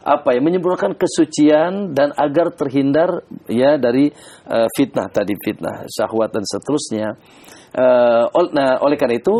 apa ya, menyempurnakan kesucian dan agar terhindar ya dari fitnah tadi, fitnah syahwat dan seterusnya. Oleh karena itu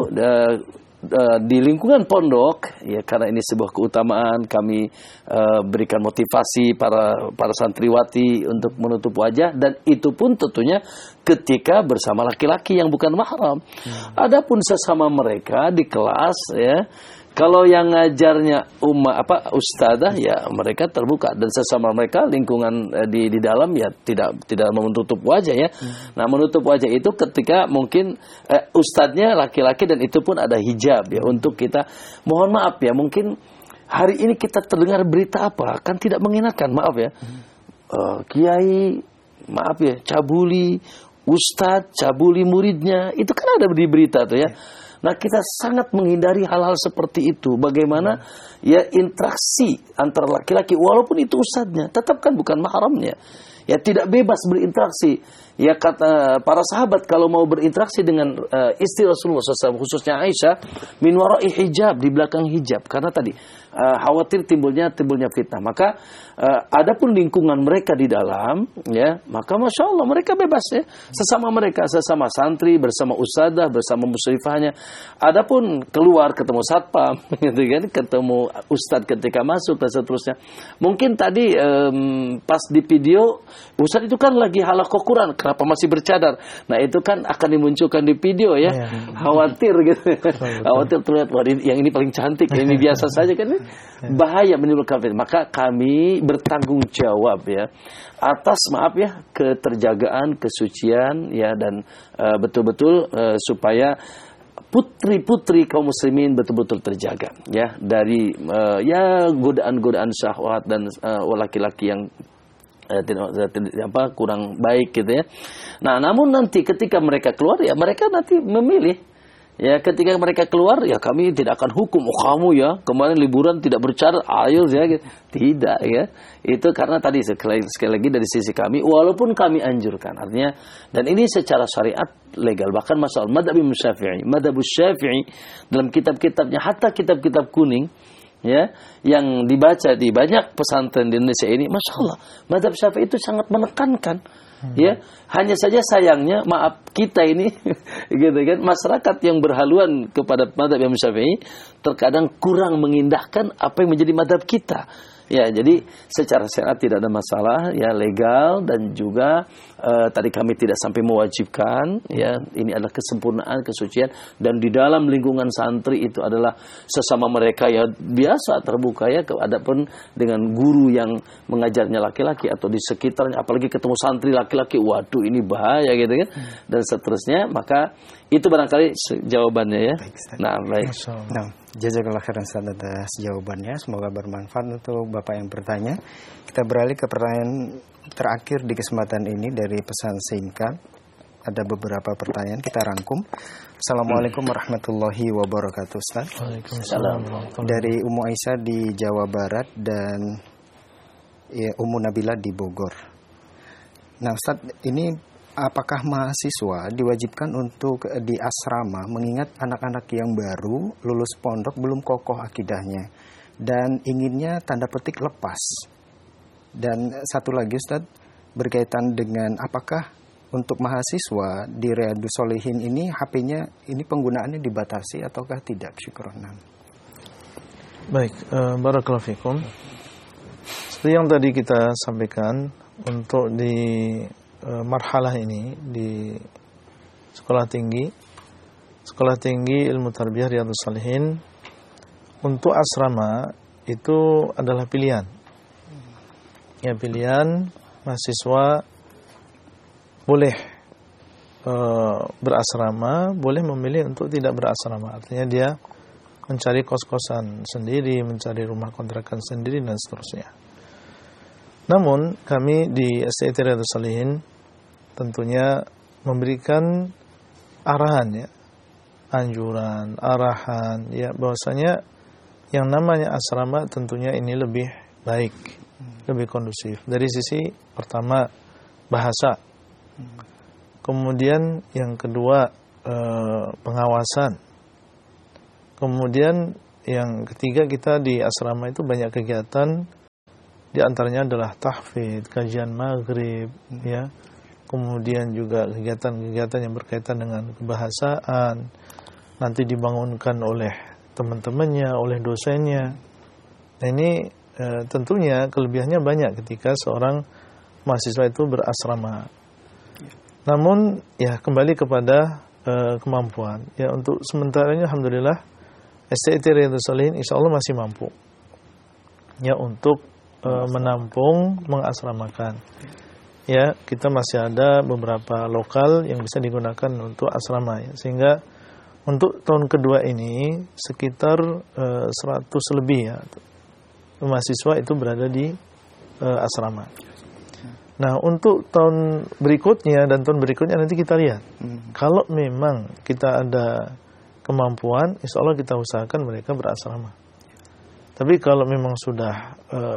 di lingkungan pondok ya, karena ini sebuah keutamaan, kami berikan motivasi para santriwati untuk menutup wajah, dan itu pun tentunya ketika bersama laki-laki yang bukan mahram. Adapun sesama mereka di kelas ya, kalau yang ngajarnya ustadzah ya mereka terbuka, dan sesama mereka lingkungan di dalam ya tidak menutup wajah ya. Nah, menutup wajah itu ketika mungkin ustadznya laki-laki dan itu pun ada hijab ya, untuk kita mohon maaf ya, mungkin hari ini kita terdengar berita apa kan tidak mengenakan, maaf ya. Kiai maaf ya cabuli ustadz, cabuli muridnya, itu kan ada di berita tuh ya. Nah, kita sangat menghindari hal-hal seperti itu. Bagaimana ya interaksi antara laki-laki, walaupun itu ustadznya, tetap kan bukan mahramnya. Ya tidak bebas berinteraksi. Ya kata para sahabat, kalau mau berinteraksi dengan istri Rasulullah SAW, khususnya Aisyah, min wara'i hijab, di belakang hijab, karena tadi khawatir timbulnya fitnah. Maka adapun lingkungan mereka di dalam, ya maka masya Allah mereka bebas ya, sesama mereka, sesama santri, bersama ustadzah, bersama musyrifahnya. Adapun keluar ketemu satpam, gitu kan, ketemu ustadz ketika masuk dan seterusnya. Mungkin tadi pas di video ustadz itu kan lagi halaqah Quran, kenapa masih bercadar? Nah itu kan akan dimunculkan di video ya, khawatir gitu, khawatir terlihat wah yang ini paling cantik, ini biasa saja kan, bahaya menimbulkan fitnah. Maka kami bertanggung jawab ya atas maaf ya keterjagaan, kesucian ya, dan betul-betul supaya putri-putri kaum muslimin betul-betul terjaga ya dari ya godaan-godaan syahwat dan laki-laki yang kurang baik gitu ya. Nah, namun nanti ketika mereka keluar ya mereka nanti memilih. Ya, ketika mereka keluar ya kami tidak akan hukum, oh kamu ya kemarin liburan tidak bercadar, ayo ya gitu. Tidak ya. Itu karena tadi sekali lagi dari sisi kami, walaupun kami anjurkan, artinya, dan ini secara syariat legal, bahkan masalah madhab Syafi'i dalam kitab-kitabnya, hatta kitab-kitab kuning ya yang dibaca di banyak pesantren di Indonesia ini, masya Allah madhab Syafi'i itu sangat menekankan ya. Hanya saja sayangnya maaf kita ini gitu kan, masyarakat yang berhaluan kepada madhab Imam Syafi'i terkadang kurang mengindahkan apa yang menjadi madhab kita. Ya, jadi secara syariat tidak ada masalah, ya legal, dan juga tadi kami tidak sampai mewajibkan, ya ini adalah kesempurnaan, kesucian, dan di dalam lingkungan santri itu adalah sesama mereka ya biasa terbuka ya, adapun dengan guru yang mengajarnya laki-laki atau di sekitarnya, apalagi ketemu santri laki-laki, waduh ini bahaya gitu kan, dan seterusnya. Maka itu barangkali jawabannya ya. Baik. Nah, jazakallah khairan Ustaz atas jawabannya. Semoga bermanfaat untuk Bapak yang bertanya. Kita beralih ke pertanyaan terakhir di kesempatan ini dari pesan singkat. Ada beberapa pertanyaan kita rangkum. Assalamualaikum warahmatullahi wabarakatuh Ustaz. Waalaikumsalam. Dari Ummu Aisyah di Jawa Barat dan ya, Ummu Nabila di Bogor. Nah Ustaz, ini apakah mahasiswa diwajibkan untuk di asrama mengingat anak-anak yang baru lulus pondok belum kokoh akidahnya dan inginnya tanda petik lepas? Dan satu lagi Ustaz, berkaitan dengan apakah untuk mahasiswa di Riyadhus Shalihin ini HP-nya ini penggunaannya dibatasi ataukah tidak? Syukran. Baik, barakallahu fikum. Seperti yang tadi kita sampaikan, untuk di marhalah ini di sekolah tinggi ilmu tarbiyah Riyadhus Shalihin, untuk asrama itu adalah pilihan. Ya, pilihan mahasiswa boleh berasrama, boleh memilih untuk tidak berasrama. Artinya dia mencari kos-kosan sendiri, mencari rumah kontrakan sendiri dan seterusnya. Namun kami di STT Riyadhus Shalihin tentunya memberikan arahan ya, anjuran, arahan ya, bahwasanya yang namanya asrama tentunya ini lebih baik, lebih kondusif dari sisi pertama bahasa, kemudian yang kedua pengawasan, kemudian yang ketiga kita di asrama itu banyak kegiatan Di antaranya adalah tahfidz, kajian maghrib, ya. Kemudian juga kegiatan-kegiatan yang berkaitan dengan kebahasaan, nanti dibangunkan oleh teman-temannya, oleh dosennya. Nah ini tentunya kelebihannya banyak ketika seorang mahasiswa itu berasrama. Namun ya kembali kepada kemampuan. Ya untuk sementara ini alhamdulillah STT Riyadhus Shalihin insyaallah masih mampu ya untuk menampung, mengasramakan. Ya, kita masih ada beberapa lokal yang bisa digunakan untuk asrama ya. Sehingga untuk tahun kedua ini sekitar 100 lebih ya mahasiswa itu berada di asrama. Nah, untuk tahun berikutnya dan tahun berikutnya nanti kita lihat. Kalau memang kita ada kemampuan, insya Allah kita usahakan mereka berasrama. Tapi kalau memang sudah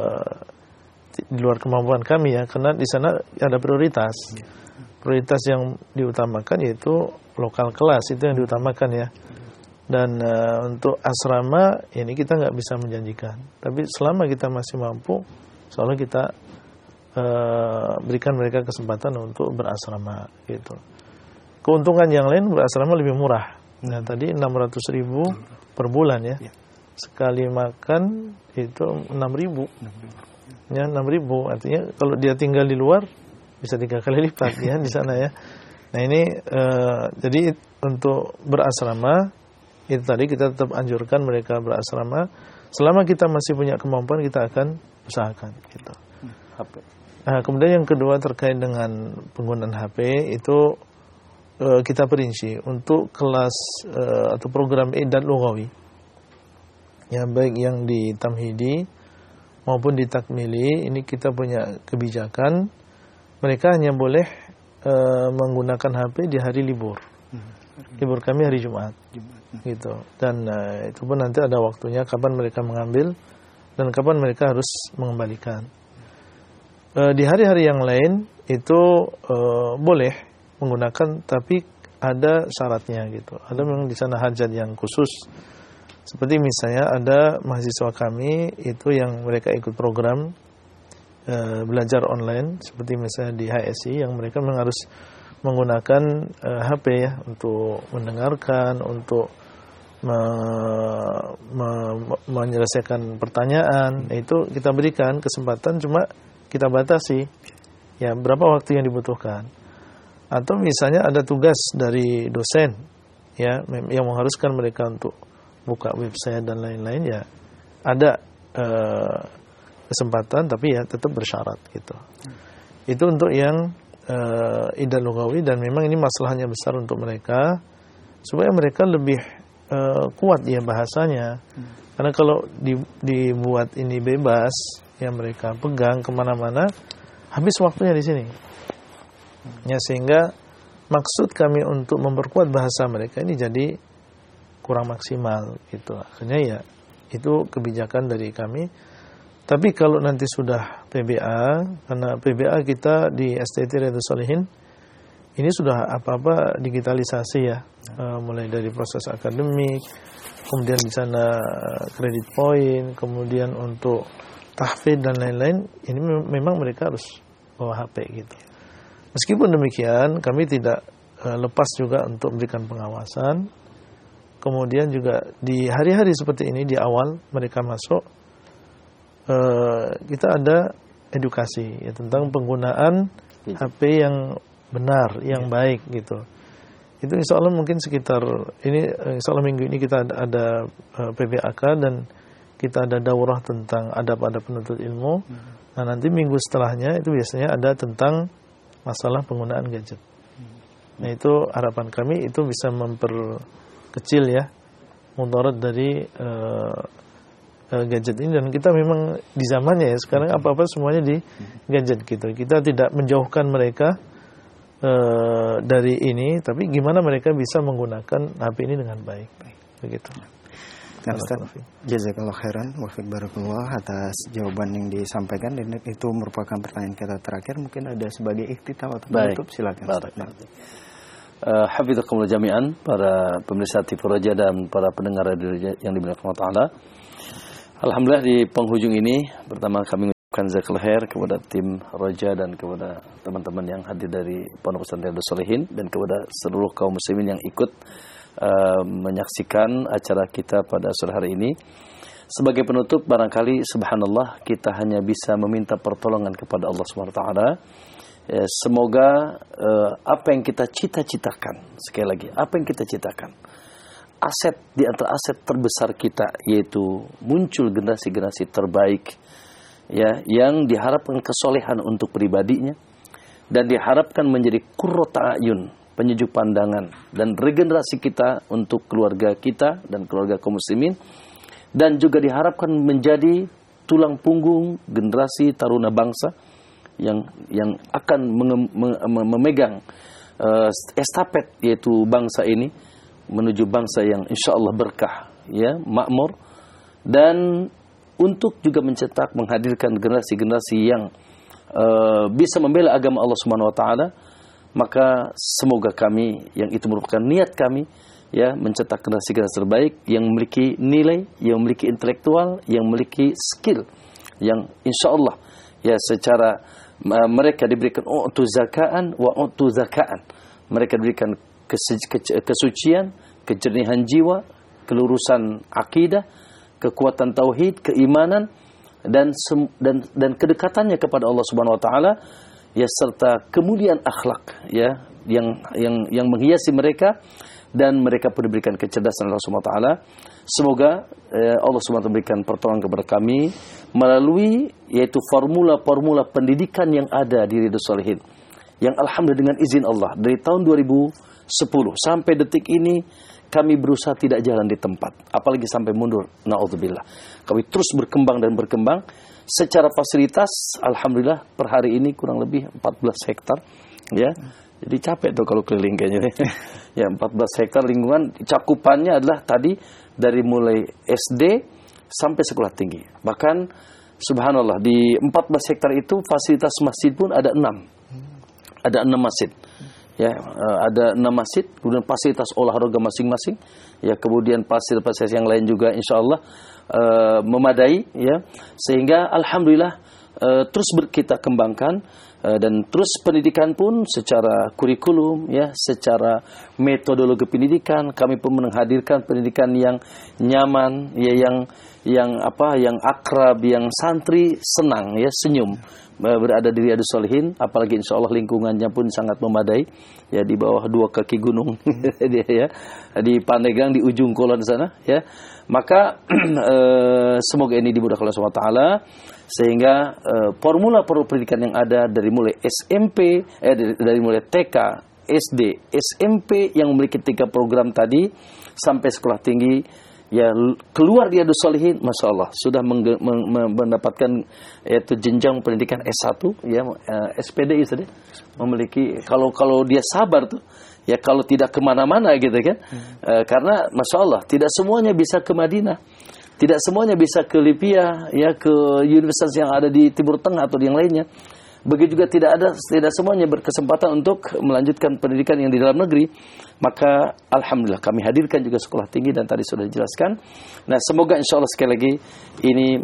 di luar kemampuan kami ya, karena di sana ada prioritas. Prioritas yang diutamakan yaitu lokal kelas, itu yang diutamakan ya. Dan untuk asrama ini kita nggak bisa menjanjikan. Tapi selama kita masih mampu, insya Allah kita berikan mereka kesempatan untuk berasrama gitu. Keuntungan yang lain berasrama lebih murah. Nah tadi 600.000 per bulan ya. Sekali makan itu 6.000. Ya 6.000 artinya kalau dia tinggal di luar bisa 3 kali lipat ya di sana ya. Nah ini jadi untuk berasrama itu tadi kita tetap anjurkan mereka berasrama. Selama kita masih punya kemampuan kita akan usahakan gitu. Nah, kemudian yang kedua terkait dengan penggunaan HP itu kita perinci untuk kelas atau program I'dad Lughawi. Ya baik yang di tamhidi maupun di takmili ini kita punya kebijakan mereka hanya boleh menggunakan HP di hari libur. Libur kami hari Jumat. Gitu. Dan itu pun nanti ada waktunya kapan mereka mengambil dan kapan mereka harus mengembalikan. Di hari-hari yang lain itu boleh menggunakan tapi ada syaratnya gitu. Ada memang di sana hajat yang khusus. Seperti misalnya ada mahasiswa kami itu yang mereka ikut program belajar online seperti misalnya di HSI yang mereka memang harus menggunakan HP ya untuk mendengarkan, untuk menyelesaikan pertanyaan. Itu kita berikan kesempatan cuma kita batasi ya berapa waktu yang dibutuhkan. Atau misalnya ada tugas dari dosen ya yang mengharuskan mereka untuk buka website dan lain-lain ya ada kesempatan tapi ya tetap bersyarat gitu. Itu untuk yang I'dad Lughawi dan memang ini masalahnya besar untuk mereka supaya mereka lebih kuat ya bahasanya. Karena kalau dibuat ini bebas ya mereka pegang kemana-mana habis waktunya di sini. Ya sehingga maksud kami untuk memperkuat bahasa mereka ini jadi kurang maksimal gitu. Akhirnya ya itu kebijakan dari kami. Tapi kalau nanti sudah PBA, karena PBA kita di STT Riyadhus Shalihin ini sudah apa-apa digitalisasi ya, mulai dari proses akademik, kemudian di sana kredit poin, kemudian untuk tahfidz dan lain-lain, ini memang mereka harus bawa HP gitu. Meskipun demikian, kami tidak lepas juga untuk memberikan pengawasan. Kemudian juga di hari-hari seperti ini di awal mereka masuk kita ada edukasi ya, tentang penggunaan HP yang benar, yang baik gitu. Itu insya Allah mungkin sekitar ini insya Allah minggu ini kita ada PBAK dan kita ada daurah tentang adab-adab penuntut ilmu. Nah nanti minggu setelahnya itu biasanya ada tentang masalah penggunaan gadget. Nah itu harapan kami itu bisa memperkecil ya mudarat dari gadget ini dan kita memang di zamannya ya sekarang apa-apa semuanya di gadget gitu. Kita tidak menjauhkan mereka dari ini, tapi gimana mereka bisa menggunakan HP ini dengan baik. Begitu. Nah, Ustaz, jazakallah khairan wa fiik barakallah atas jawaban yang disampaikan dan itu merupakan pertanyaan kita terakhir. Mungkin ada sebagai ikhtitam atau penutup, silakan Ustaz. Hafizakumullah jami'an para pemirsa TV Roja dan para pendengar radio yang dimuliakan Allah Ta'ala. Alhamdulillah di penghujung ini pertama kami mengucapkan jazakallahu khair kepada tim Raja dan kepada teman-teman yang hadir dari Pondok Pesantren Riyadhus Shalihin dan kepada seluruh kaum muslimin yang ikut menyaksikan acara kita pada sore hari ini. Sebagai penutup, barangkali subhanallah kita hanya bisa meminta pertolongan kepada Allah Subhanahu wa taala. Semoga apa yang kita cita-citakan, sekali lagi, apa yang kita citakan, aset di antara aset terbesar kita yaitu muncul generasi-generasi terbaik, ya, yang diharapkan kesolehan untuk pribadinya dan diharapkan menjadi qurrata ayun, penyejuk pandangan dan regenerasi kita untuk keluarga kita dan keluarga kaum muslimin, dan juga diharapkan menjadi tulang punggung generasi taruna bangsa yang akan memegang estafet yaitu bangsa ini menuju bangsa yang insyaallah berkah, ya, makmur, dan untuk juga mencetak menghadirkan generasi-generasi yang bisa membela agama Allah Subhanahu wa taala. Maka semoga kami, yang itu merupakan niat kami, ya, mencetak generasi-generasi terbaik yang memiliki nilai, yang memiliki intelektual, yang memiliki skill, yang insyaallah, ya, secara mereka diberikan zakaan wa zakaan. Mereka diberikan kesucian, kejernihan jiwa, kelurusan akidah, kekuatan tauhid, keimanan, dan kedekatannya kepada Allah Subhanahu wa taala, ya, serta kemuliaan akhlak, ya, yang menghiasi mereka, dan mereka pun diberikan kecerdasan Allah Subhanahu wa taala. Semoga Allah Subhanahu wa taala memberikan pertolongan kepada kami melalui yaitu formula-formula pendidikan yang ada di Riyadhus Shalihin, yang alhamdulillah dengan izin Allah dari tahun 2010 sampai detik ini kami berusaha tidak jalan di tempat, apalagi sampai mundur, naudzubillah. Kami terus berkembang dan berkembang. Secara fasilitas alhamdulillah per hari ini kurang lebih 14 hektar, ya. Jadi capek tuh kalau keliling kayaknya. Ya, 14 hektar lingkungan, cakupannya adalah tadi dari mulai SD sampai sekolah tinggi. Bahkan subhanallah di 14 hektar itu fasilitas masjid pun ada 6. Ada 6 masjid. Ya, ada 6 masjid, kemudian fasilitas olahraga masing-masing, ya, kemudian fasilitas yang lain juga insyaallah memadai, ya, sehingga alhamdulillah terus kita kembangkan, dan terus pendidikan pun secara kurikulum, ya, secara metodologi pendidikan kami pun menghadirkan pendidikan yang nyaman, ya, yang akrab, yang santri senang, ya, senyum berada di Riyadhus Shalihin, apalagi insyaallah lingkungannya pun sangat memadai, ya, di bawah 2 kaki gunung dia, ya, di Pandeglang di ujung kulon sana, ya. Maka semoga ini dimudahkan oleh Allah SWT, sehingga formula pendidikan yang ada dari mulai SMP, dari mulai TK, SD, SMP yang memiliki 3 program tadi sampai sekolah tinggi, ya, keluar di Riyadhus Shalihin, masya Allah sudah mendapatkan yaitu jenjang pendidikan S1, ya, SPDI sudah memiliki. Kalau dia sabar tuh, ya, kalau tidak kemana-mana gitu kan, karena masya Allah tidak semuanya bisa ke Madinah, tidak semuanya bisa ke Libya, ya, ke universitas yang ada di Timur Tengah atau yang lainnya. Begitu juga tidak semuanya berkesempatan untuk melanjutkan pendidikan yang di dalam negeri. Maka alhamdulillah kami hadirkan juga sekolah tinggi dan tadi sudah dijelaskan. Nah, semoga insyaallah sekali lagi ini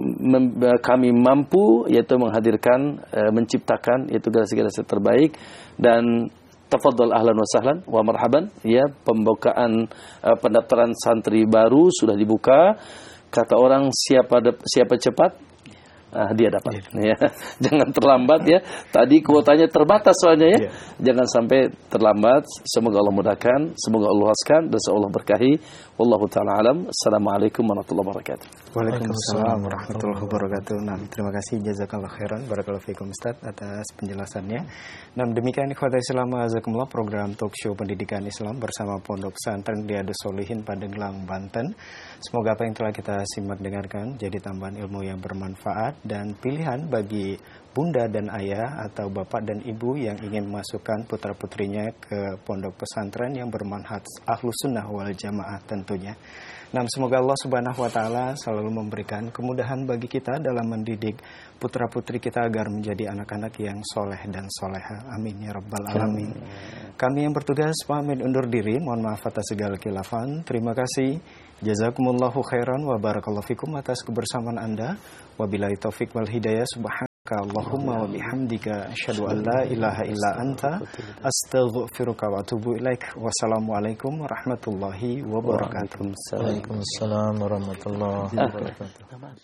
kami mampu yaitu menghadirkan, menciptakan yaitu generasi-generasi terbaik. Dan tafadhol ahlan wa sahlan wa marhaban, ya, pembukaan pendaftaran santri baru sudah dibuka. Kata orang siapa cepat, dia dapat, ya. Jangan terlambat, ya. Tadi kuotanya terbatas soalnya, ya. Jangan sampai terlambat. Semoga Allah mudahkan, semoga Allah luaskan, dan semoga Allah berkahi. Wallahu ta'ala alam. Assalamualaikum warahmatullahi wabarakatuh. Waalaikumsalam warahmatullahi wabarakatuh. Nah, terima kasih jazakallahu khairan, barakallahu fikum Ustaz atas penjelasannya. Nah, demikian ikhwatal Islam azakumullah program talk show pendidikan Islam bersama Pondok Pesantren Riyadhus Shalihin Pandeglang, Banten. Semoga apa yang telah kita simak dengarkan jadi tambahan ilmu yang bermanfaat dan pilihan bagi bunda dan ayah atau bapak dan ibu yang ingin memasukkan putra-putrinya ke pondok pesantren yang bermanhaj Ahlus Sunnah wal Jamaah tentunya. Nah, semoga Allah Subhanahu wa taala selalu memberikan kemudahan bagi kita dalam mendidik putra-putri kita agar menjadi anak-anak yang soleh dan soleha. Amin ya rabbal alamin. Kami yang bertugas pamit undur diri. Mohon maaf atas segala khilafan. Terima kasih. Jazakumullahu khairan wa barakallahu fikum atas kebersamaan Anda. Wabillahi taufik wal hidayah. Allahumma wa bihamdika asyhadu an la ilaha illa anta astaghfiruka wa atubu ilaik. Wassalamualaikum warahmatullahi wabarakatuh. Waalaikumsalam warahmatullahi wabarakatuh.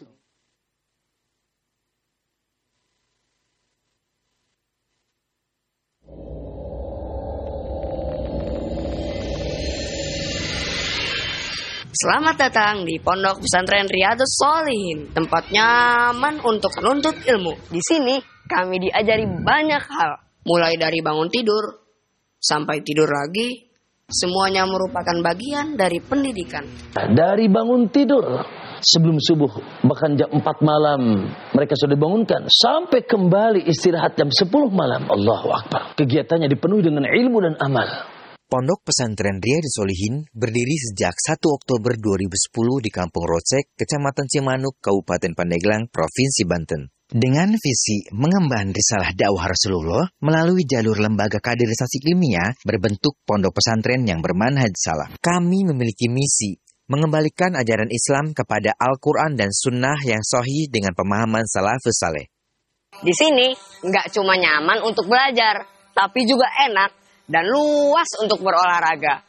Selamat datang di Pondok Pesantren Riyadhus Shalihin, tempat nyaman untuk menuntut ilmu. Di sini kami diajari banyak hal, mulai dari bangun tidur sampai tidur lagi. Semuanya merupakan bagian dari pendidikan. Dari bangun tidur sebelum subuh, bahkan jam 4 malam mereka sudah dibangunkan, sampai kembali istirahat jam 10 malam. Allahu Akbar. Kegiatannya dipenuhi dengan ilmu dan amal. Pondok Pesantren Riyadhus Shalihin berdiri sejak 1 Oktober 2010 di Kampung Rocek, Kecamatan Cimanuk, Kabupaten Pandeglang, Provinsi Banten. Dengan visi mengemban risalah dakwah Rasulullah melalui jalur lembaga kaderisasi ilmiah berbentuk pondok pesantren yang bermanhaj salaf. Kami memiliki misi mengembalikan ajaran Islam kepada Al-Quran dan Sunnah yang sahih dengan pemahaman salafus saleh. Di sini nggak cuma nyaman untuk belajar, tapi juga enak dan luas untuk berolahraga.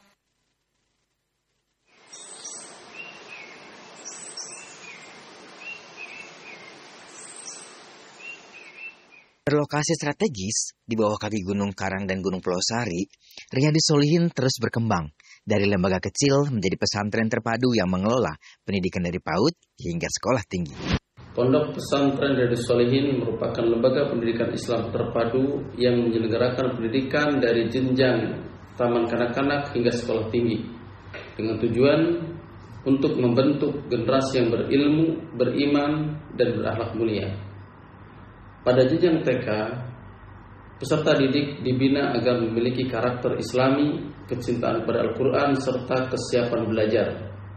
Berlokasi strategis di bawah kaki Gunung Karang dan Gunung Pelosari, Riyadhus Shalihin terus berkembang dari lembaga kecil menjadi pesantren terpadu yang mengelola pendidikan dari PAUD hingga sekolah tinggi. Pondok Pesantren Riyadhus Shalihin merupakan lembaga pendidikan Islam terpadu yang menyelenggarakan pendidikan dari jenjang taman kanak-kanak hingga sekolah tinggi dengan tujuan untuk membentuk generasi yang berilmu, beriman, dan berakhlak mulia. Pada jenjang TK, peserta didik dibina agar memiliki karakter Islami, kecintaan kepada Al-Quran, serta kesiapan belajar.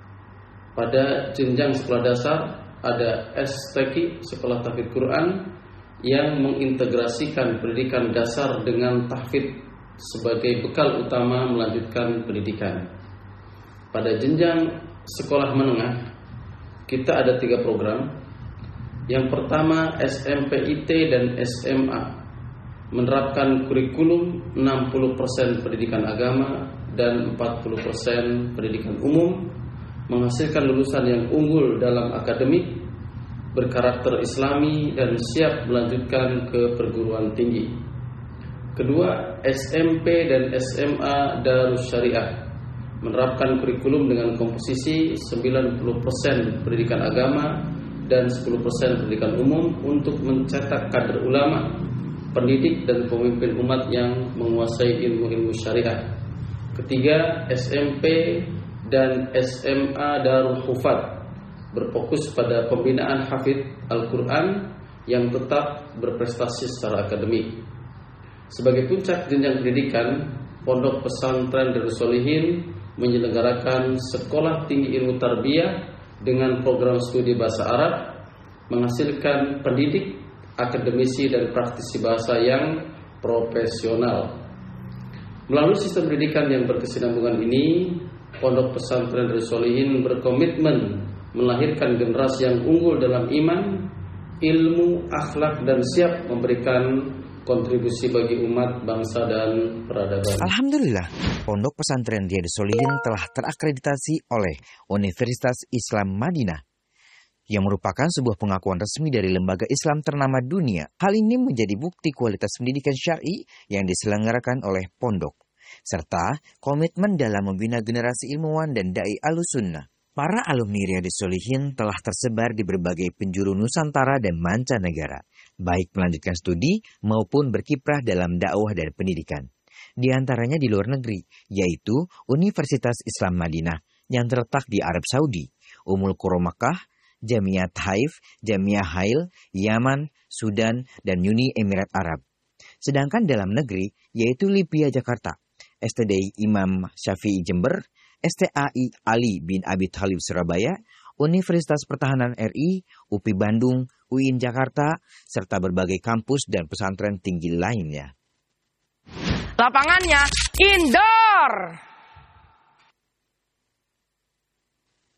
Pada jenjang sekolah dasar, ada STQ, Sekolah Tahfidz Quran, yang mengintegrasikan pendidikan dasar dengan tahfidz sebagai bekal utama melanjutkan pendidikan. Pada jenjang sekolah menengah, kita ada 3 program. Yang pertama SMPIT dan SMA, menerapkan kurikulum 60% pendidikan agama dan 40% pendidikan umum, menghasilkan lulusan yang unggul dalam akademik, berkarakter Islami, dan siap melanjutkan ke perguruan tinggi. Kedua, SMP dan SMA Darus Syariah, menerapkan kurikulum dengan komposisi 90% pendidikan agama dan 10% pendidikan umum untuk mencetak kader ulama, pendidik, dan pemimpin umat yang menguasai ilmu-ilmu syariah. Ketiga, SMP dan SMA Darul Hufad, berfokus pada pembinaan hafidz Al-Quran yang tetap berprestasi secara akademik. Sebagai puncak jenjang pendidikan, Pondok Pesantren Riyadhus Shalihin menyelenggarakan sekolah tinggi ilmu tarbiyah dengan program studi bahasa Arab, menghasilkan pendidik, akademisi, dan praktisi bahasa yang profesional. Melalui sistem pendidikan yang berkesinambungan ini, Pondok Pesantren Riyadhus Shalihin berkomitmen melahirkan generasi yang unggul dalam iman, ilmu, akhlak, dan siap memberikan kontribusi bagi umat, bangsa, dan peradaban. Alhamdulillah, Pondok Pesantren Riyadhus Shalihin telah terakreditasi oleh Universitas Islam Madinah, yang merupakan sebuah pengakuan resmi dari lembaga Islam ternama dunia. Hal ini menjadi bukti kualitas pendidikan syar'i yang diselenggarakan oleh pondok, serta komitmen dalam membina generasi ilmuwan dan dai Ahlussunnah. Para alumni Riyadhus Shalihin telah tersebar di berbagai penjuru Nusantara dan mancanegara, baik melanjutkan studi maupun berkiprah dalam dakwah dan pendidikan. Di antaranya di luar negeri, yaitu Universitas Islam Madinah yang terletak di Arab Saudi, Ummul Qura Makkah, Jamiat Haif, Jamiah Hail, Yaman, Sudan, dan Uni Emirat Arab. Sedangkan dalam negeri, yaitu Libya Jakarta, STDI Imam Syafi'i Jember, STAI Ali bin Abi Thalib Surabaya, Universitas Pertahanan RI, UPI Bandung, UIN Jakarta, serta berbagai kampus dan pesantren tinggi lainnya. Lapangannya indoor.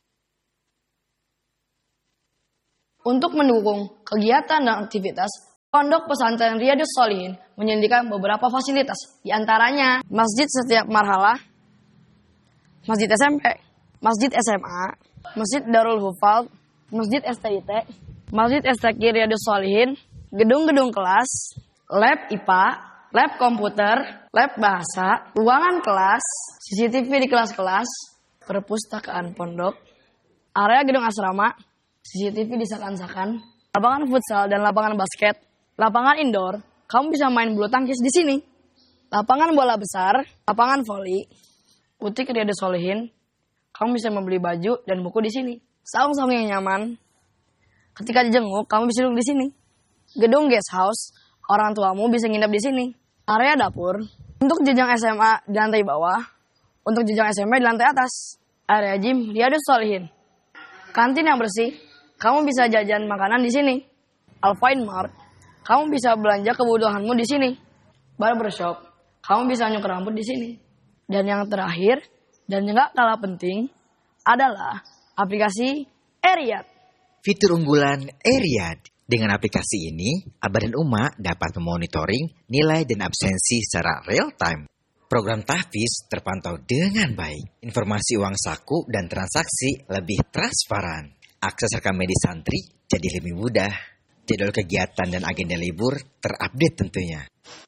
Untuk mendukung kegiatan dan aktivitas Pondok Pesantren Riyadhus Shalihin menyediakan beberapa fasilitas, di antaranya masjid setiap marhalah, masjid SMP, masjid SMA, masjid Darul Hufaz, masjid STIT, masjid STQ Riyadhus Shalihin, gedung-gedung kelas, lab IPA, lab komputer, lab bahasa, ruangan kelas, CCTV di kelas-kelas, perpustakaan pondok, area gedung asrama, CCTV di sakan-sakan, lapangan futsal dan lapangan basket, lapangan indoor, kamu bisa main bulu tangkis di sini, lapangan bola besar, lapangan voli, butik Riyadhus Shalihin, kamu bisa membeli baju dan buku di sini, saung-saung yang nyaman. Ketika dijenguk, kamu bisa duduk di sini. Gedung guest house, orang tuamu bisa nginep di sini. Area dapur, untuk jenjang SMA di lantai bawah, untuk jenjang SMP di lantai atas. Area gym Riyadhus Shalihin. Kantin yang bersih, kamu bisa jajan makanan di sini. Alfine Mart, kamu bisa belanja kebutuhanmu di sini. Barbershop, kamu bisa nyukur rambut di sini. Dan yang terakhir, dan juga kalah penting, adalah aplikasi Riyadh. Fitur unggulan Riyadh. Dengan aplikasi ini, Abah dan Uma dapat memonitoring nilai dan absensi secara real time. Program tahfiz terpantau dengan baik. Informasi uang saku dan transaksi lebih transparan. Akses rekam medis santri jadi lebih mudah. Jadwal kegiatan dan agenda libur terupdate tentunya.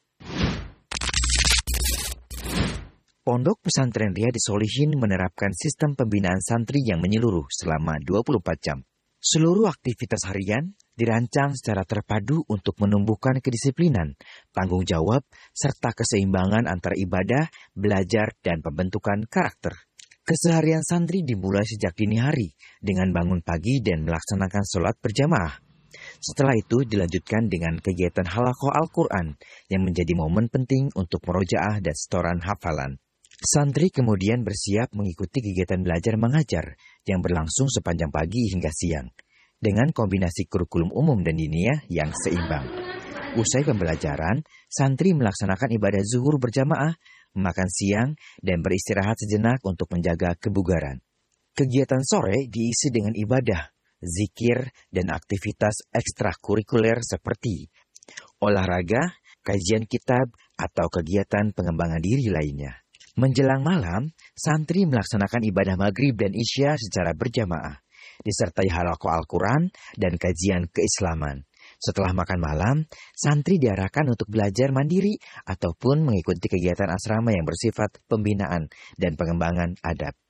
Pondok Pesantren Riyadhus Shalihin menerapkan sistem pembinaan santri yang menyeluruh selama 24 jam. Seluruh aktivitas harian dirancang secara terpadu untuk menumbuhkan kedisiplinan, tanggung jawab, serta keseimbangan antara ibadah, belajar, dan pembentukan karakter. Keseharian santri dimulai sejak dini hari dengan bangun pagi dan melaksanakan sholat berjamaah. Setelah itu dilanjutkan dengan kegiatan halaqah Al-Quran yang menjadi momen penting untuk murojaah dan setoran hafalan. Santri kemudian bersiap mengikuti kegiatan belajar mengajar yang berlangsung sepanjang pagi hingga siang dengan kombinasi kurikulum umum dan diniyah yang seimbang. Usai pembelajaran, santri melaksanakan ibadah zuhur berjamaah, makan siang, dan beristirahat sejenak untuk menjaga kebugaran. Kegiatan sore diisi dengan ibadah, zikir, dan aktivitas ekstrakurikuler seperti olahraga, kajian kitab, atau kegiatan pengembangan diri lainnya. Menjelang malam, santri melaksanakan ibadah maghrib dan isya secara berjamaah, disertai halaqah Al-Quran dan kajian keislaman. Setelah makan malam, santri diarahkan untuk belajar mandiri ataupun mengikuti kegiatan asrama yang bersifat pembinaan dan pengembangan adab.